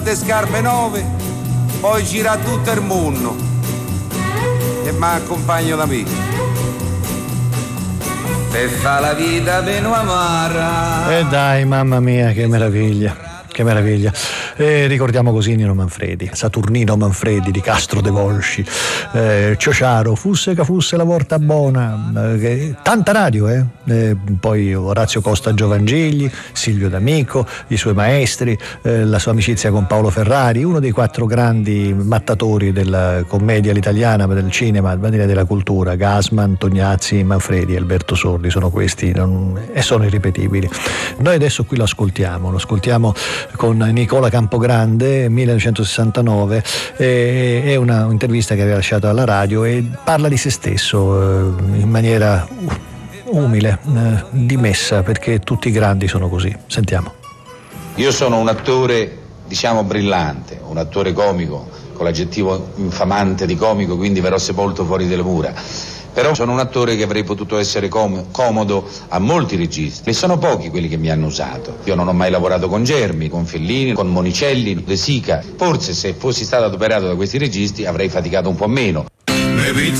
le scarpe nuove, poi gira tutto il mondo e mi accompagno da me. Per fa la vita meno amara. E dai, mamma mia, che meraviglia. Che meraviglia. Ricordiamo così Nino Manfredi, Saturnino Manfredi di Castro de Volsci, Ciociaro, fusse che fusse la volta buona, tanta radio, poi Orazio Costa Giovangigli, Silvio D'Amico, i suoi maestri, la sua amicizia con Paolo Ferrari, uno dei 4 grandi mattatori della commedia all'italiana, del cinema, della cultura, Gassman, Tognazzi, Manfredi, Alberto Sordi, sono questi e sono irripetibili. Noi adesso qui lo ascoltiamo con Nicola Campogrande, 1969, è una intervista che aveva lasciato alla radio e parla di se stesso in maniera umile, dimessa, perché tutti i grandi sono così. Sentiamo. Io sono un attore, diciamo, brillante, un attore comico, con l'aggettivo infamante di comico, quindi verrò sepolto fuori dalle mura. Però sono un attore che avrei potuto essere comodo a molti registi e sono pochi quelli che mi hanno usato. Io non ho mai lavorato con Germi, con Fellini, con Monicelli, De Sica. Forse se fossi stato adoperato da questi registi avrei faticato un po' meno.